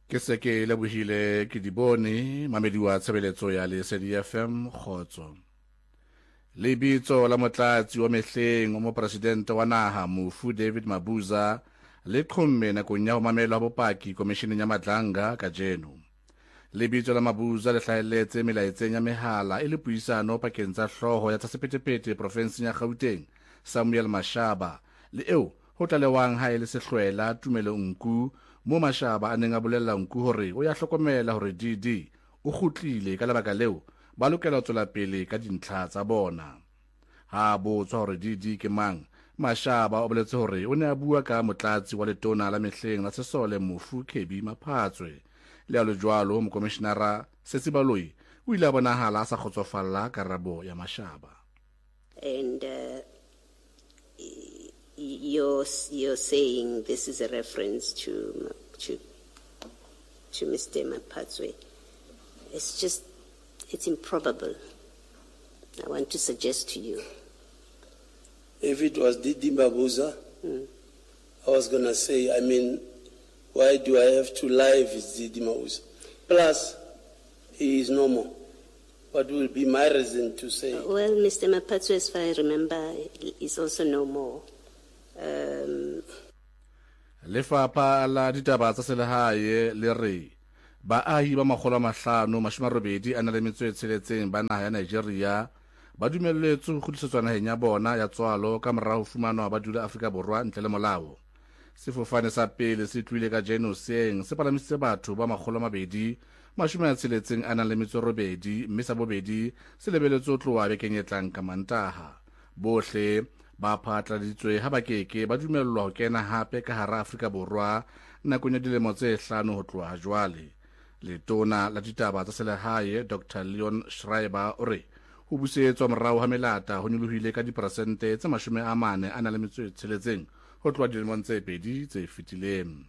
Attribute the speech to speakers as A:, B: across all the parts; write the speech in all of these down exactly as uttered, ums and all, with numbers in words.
A: Ke se ke lebohile ke di bone mamedi wa tshebeletso ya Lesedi F M Khotso. Lebitso la motlatsi wa mehleng wa mopresidente wa naha Mofu David Mabuza le qhomme nakong ya ho mamelwa bopaki komisheneng ya Madlanga kajeno. Lebitso la Mabuza le hlahelletse melaetseng ya mehala e le puisano pakeng tsa hloho ya tsa sepetepete profenseng ya Gauteng Samuel Mashaba le eo ho tlalewang ha e le sehlwela Tumelo Nku mo Mashaba a neng a bolella Nku hore o ya hlokomela hore D D o kgutlile ka lebaka leo ba lokela ho tswela pele ka dintlha tsa bona. Ha botswa hore D D ke mang, Mashaba o boletse hore o ne a bua ka motlatsi wa letona la mehleng la Sesole Mofu Khebi Maphatswe. Le a lo jwalo mokomishenara Setsibaloi o ile a bonahala a sa kgotsofalla karabo ya Mashaba.
B: And uh, you're you're saying this is a reference to to to Mister Maphatswe. It's just it's improbable. I want to suggest to you.
C: If it was Didi Mabuza,
B: mm.
C: I was gonna say, I mean, why do I have to lie if it's Didi Mabuza? Plus, he is normal. What will be my reason to say?
B: Uh, well, Mister Maphatswe, as far as I remember, is also no more. Um,
A: Lefapha la ditaba tsa selehae le re baahi ba makgolo a mahlano mashome a robedi a na le metso e tsheletseng ba naha ya Nigeria ba dumelletswe ho kgutlisetswa naheng ya bona ya tswalo ka morao ho fumanwa ba dula Afrika Borwa ntle le molao. Sefofane sa pele se tlwile ka Jenosieng se palamisitse batho ba makgolo a mabedi mashome a tsheletseng a na le metso robedi mme sa bobedi se lebelletswe ho tloha bekeng e tlang ka Mantaha. Bohle ba phatladitswe ha ba keke ba dumellwa ho kena hape ka hara Afrika Borwa nakong ya dilemo tse hlano ho tloha jwale. Letona la ditaba tsa selehae Doctor Leon Schreiber o re ho busetswa morao ha melata ho nyolohile ka diperesente tse mashome a mane a na le metso e tsheletseng ho tloha dilemong tse pedi tse fetileng.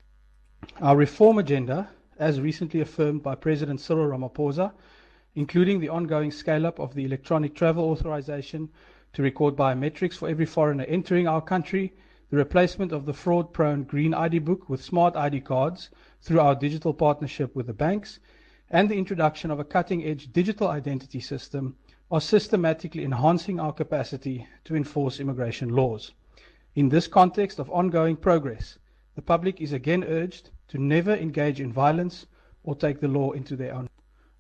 D: Our reform agenda, as recently affirmed by President Cyril Ramaphosa, including the ongoing scale-up of the electronic travel authorization to record biometrics for every foreigner entering our country, the replacement of the fraud-prone Green I D book with smart I D cards through our digital partnership with the banks, and the introduction of a cutting-edge digital identity system are systematically enhancing our capacity to enforce immigration laws. In this context of ongoing progress, the public is again urged to never engage in violence or take the law into their own.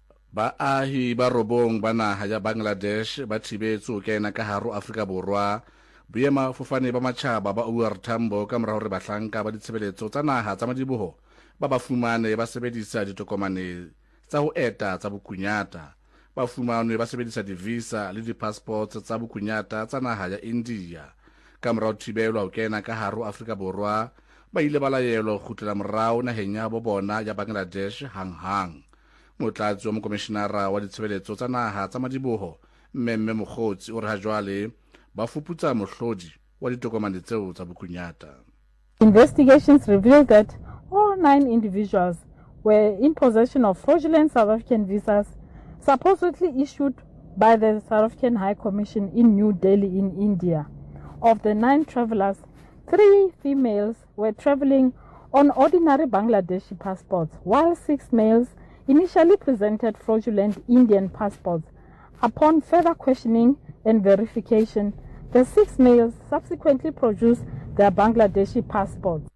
A: Baahi ba robong ba naha ya Bangladesh ba thibetswe ho kena ka haro Afrika Borwa. Boema fofane ba Machaba ba O R Tambo ka morao re bahlanka ba ditshebeletso tsa naha tsa madiboho ba ba fumane ba sebedisa ditokomane tsa ho eta tsa bokunyata. Ba fumane ba sebedisa di-visa le di-passports tsa bokunyata tsa naha ya India. Ka morao thibelwa ho kena ka haro Afrika Borwa ba ile ba laelwa ho kgutlela morao naheng ya bo bona ya Bangladesh hanghang. Motlatsi wa mokomishenara wa ditshebeletso tsa naha tsa madiboho Mmemme Mokgotsi o re ha jwale ba fuputsa mohlodi wa ditokomane tseo tsa bokunyata.
E: Investigations revealed that all nine individuals were in possession of fraudulent South African visas supposedly issued by the South African High Commission in New Delhi in India. Of the nine travelers, three females were traveling on ordinary Bangladeshi passports, while six males initially presented fraudulent Indian passports. Upon further questioning and verification, the six males subsequently produced their Bangladeshi passports.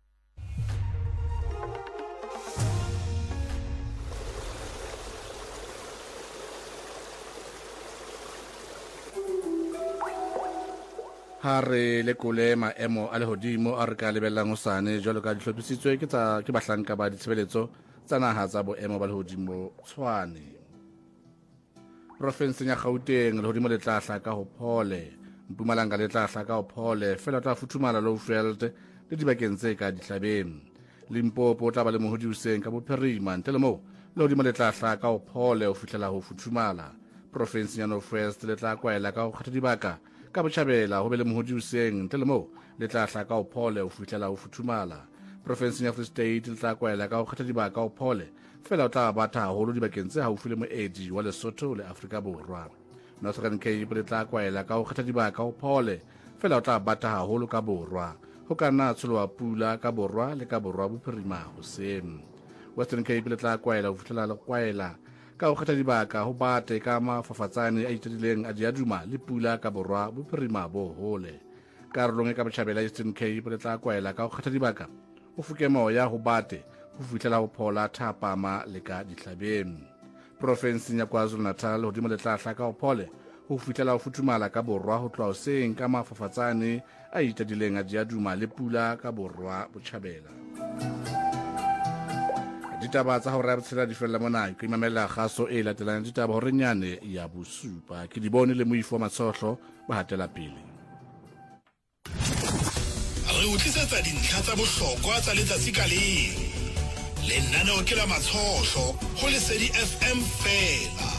A: Hare le kule maemo a lehodimo a re ka lebellang hosane jwalo ka dihlophisitswe ke tsa ke bahlanka ba ditshebeletso tsa naha tsa boemo ba lehodimo Tshwane. Profenseng ya Gauteng lehodimo le tla hlaka ho phole, Mpumalanga le tla hlaka ho phole fela tla futhumala Lowveld le dibakeng tse ka dihlabeng. Limpopo tla ba le mohodi hoseng ka bophirima ntle le moo lehodimo le tla hlaka ho phole ho fihlela ho futhumala. Profenseng ya North West le tla kwaela ka ho kgetha dibaka ka botjhabela ho be le mohodi hoseng ntle le moo le tla hlaka ho phole ho fihlela ho futhumala. Profenseng ya Free State le tla kwaela ka ho kgetha dibaka ho phole fela o tla batha haholo dibakeng tse haufi le moedi wa Lesotho le Afrika Borwa. Northern Cape le tla kwaela ka ho kgetha dibaka ho phole fela o tla batha haholo ka borwa ho ka nna tsholoha pula ka borwa le ka borwa bophirima hoseng. Western Cape le tla kwaela ho fihlela le kwaela ka ho kgetha dibaka ho bate ka mafafatsane a itadileng a diaduma le pula ka borwa bophirima bo hole. Karolong e ka botjhabela Eastern Cape le tla kwaela ka ho kgetha dibaka ho fuke moya ho bate ho fihlela ho phola thapama le ka dihlabeng. Province ya KwaZulu-Natal hodimo le tla hlaka ho phole ho fihlela ho futumala ka borwa ho tloa hoseng ka mafafatsane a itadileng a diaduma le pula ka borwa botjhabela. Ditaba tsa hore tshela di fella mona ke imamela kgaso e latelang ditaba hore nyane ya bosupa ke di bone le moifo matsohlo ba hatela pele.
F: Re utlisetsa dintlha tsa bohlokwa tsa letsatsi ka leng. Lenaneo ke la matsohlo ho Lesedi F M fela.